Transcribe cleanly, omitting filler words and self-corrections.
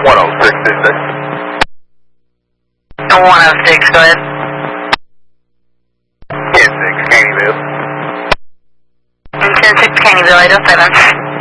106, is it? 106, go ahead. 10-6, Caneyville. 10-6, Caneyville, 807.